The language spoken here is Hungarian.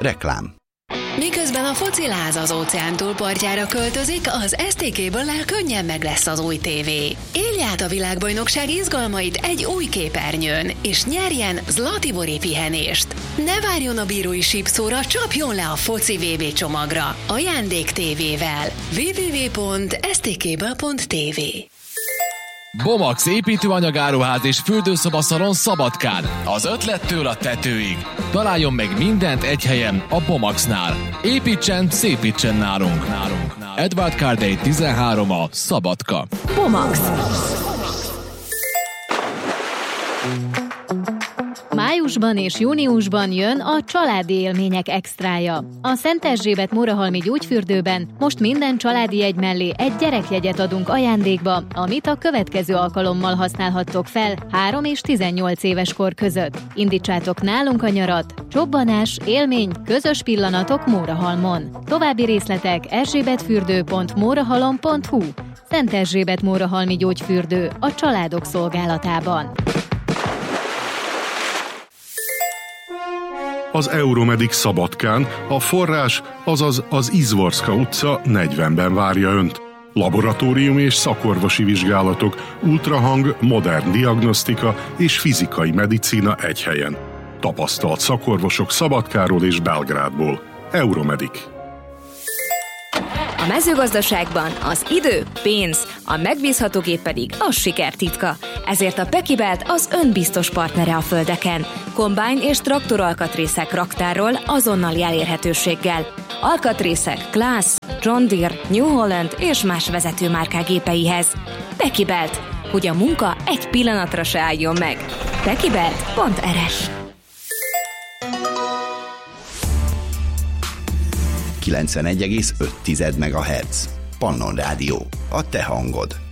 Reklám. Miközben a foci láz az óceán túlpartjára költözik, az STK-ből könnyen meg lesz az új tévé. Élj át a világbajnokság izgalmait egy új képernyőn, és nyerjen Zlatibori pihenést. Ne várjon a bírói sípszóra, csapjon le a foci VB csomagra. Ajándék tévével. www.stkből.tv. Bomax építőanyagáruház és fürdőszobaszalon Szabadkán. Az ötlettől a tetőig. Találjon meg mindent egy helyen, a Bomaxnál. Építsen, szépítsen nálunk. Edward Cardey 13 a Szabadka. Bomax. Májusban és júniusban jön a családi élmények extrája. A Szent Erzsébet Mórahalmi gyógyfürdőben most minden családi jegy mellé egy gyerekjegyet adunk ajándékba, amit a következő alkalommal használhattok fel 3 és 18 éves kor között. Indítsátok nálunk a nyarat. Csobbanás, élmény, közös pillanatok Mórahalmon. További részletek erzsébetfürdő.mórahalom.hu. Szent Erzsébet Mórahalmi gyógyfürdő a családok szolgálatában. Az Euromedic Szabadkán a forrás, azaz az Izvorska utca 40-ben várja Önt. Laboratóriumi és szakorvosi vizsgálatok, ultrahang, modern diagnosztika és fizikai medicína egy helyen. Tapasztalt szakorvosok Szabadkáról és Belgrádból. Euromedic. A mezőgazdaságban az idő, pénz, a megbízható gép pedig a siker titka. Ezért a Pekibelt az önbiztos partnere a földeken. Kombájn és traktoralkatrészek raktárról azonnali elérhetőséggel. Alkatrészek Claas, John Deere, New Holland és más vezetőmárkák gépeihez. Pekibelt, hogy a munka egy pillanatra se álljon meg. Pekibelt.rs 91,5 MHz. Pannon Rádió. A te hangod.